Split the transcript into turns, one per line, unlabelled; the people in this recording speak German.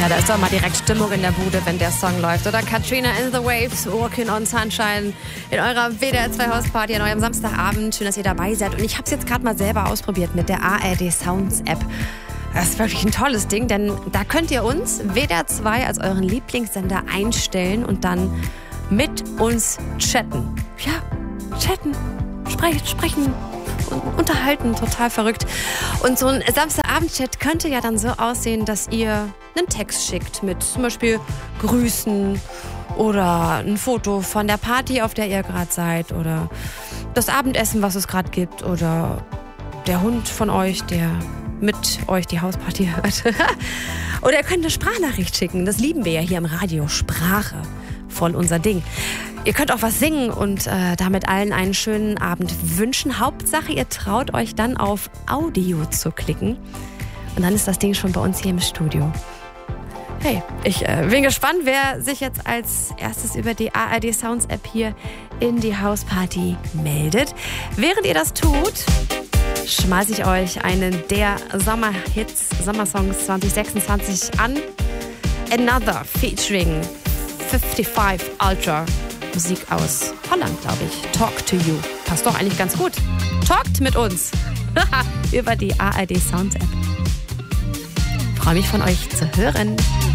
Ja, da ist doch mal direkt Stimmung in der Bude, wenn der Song läuft. Oder Katrina and the Waves, Walking on Sunshine in eurer WDR 2 Hausparty an eurem Samstagabend. Schön, dass ihr dabei seid. Und ich habe es jetzt gerade mal selber ausprobiert mit der ARD Sounds App. Das ist wirklich ein tolles Ding, denn da könnt ihr uns WDR 2 als euren Lieblingssender einstellen und dann mit uns chatten. Ja, chatten, sprechen. Unterhalten, total verrückt. Und so ein Samstagabend-Chat könnte ja dann so aussehen, dass ihr einen Text schickt mit zum Beispiel Grüßen oder ein Foto von der Party, auf der ihr gerade seid oder das Abendessen, was es gerade gibt oder der Hund von euch, der mit euch die Hausparty hört. Oder ihr könnt eine Sprachnachricht schicken. Das lieben wir ja hier im Radio. Sprache. Voll unser Ding. Ihr könnt auch was singen und damit allen einen schönen Abend wünschen. Hauptsache, ihr traut euch dann auf Audio zu klicken. Und dann ist das Ding schon bei uns hier im Studio. Hey, ich bin gespannt, wer sich jetzt als erstes über die ARD Sounds App hier in die Hausparty meldet. Während ihr das tut, schmeiße ich euch einen der Sommerhits, Sommersongs 2026 an. Another featuring 55 Ultra. Musik aus Holland, glaube ich. Talk to You. Passt doch eigentlich ganz gut. Talkt mit uns. Über die ARD Sounds App. Freue mich von euch zu hören.